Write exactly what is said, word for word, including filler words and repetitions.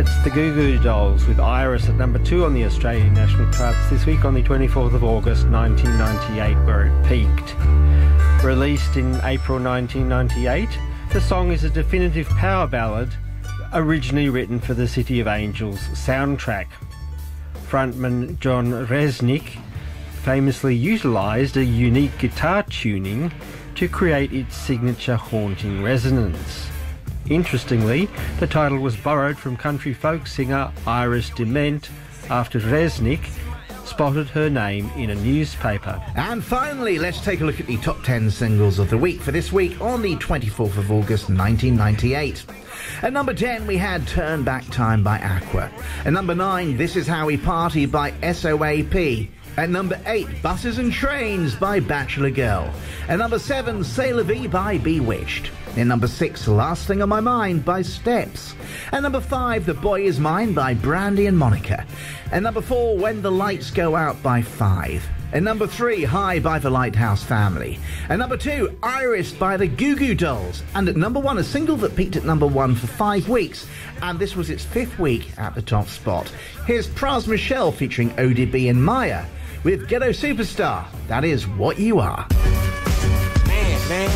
That's the Goo Goo Dolls with Iris at number two on the Australian National Charts this week on the twenty-fourth of August nineteen ninety-eight, where it peaked. Released in April nineteen ninety-eight, the song is a definitive power ballad originally written for the City of Angels soundtrack. Frontman John Rzeznik famously utilised a unique guitar tuning to create its signature haunting resonance. Interestingly, the title was borrowed from country folk singer Iris DeMent after Rzeznik spotted her name in a newspaper. And finally, let's take a look at the top ten singles of the week for this week on the twenty-fourth of August nineteen ninety-eight. At number ten, we had Turn Back Time by Aqua. At number nine, This Is How We Party by S O A P. At number eight, Buses and Trains by Bachelor Girl. At number seven, C'est La Vie by Bewitched. At number six, Last Thing on My Mind by Steps. At number five, The Boy Is Mine by Brandy and Monica. At number four, When the Lights Go Out by Five. At number three, High by the Lighthouse Family. At number two, Iris by the Goo Goo Dolls. And at number one, a single that peaked at number one for five weeks. And this was its fifth week at the top spot. Here's Pras Michel featuring O D B and Maya with Ghetto Superstar. That is What You Are. Man, man.